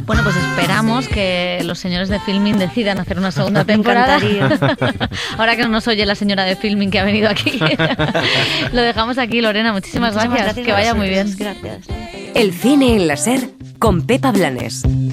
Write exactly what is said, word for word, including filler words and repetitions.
Bueno, pues esperamos que los señores de Filmin decidan hacer una segunda temporada. Ahora que no nos oye la señora de Filmin que ha venido aquí. Lo dejamos aquí, Lorena. Muchísimas, Muchísimas gracias. gracias. Que vaya muy bien. Gracias. El cine en la SER con Pepa Blanes.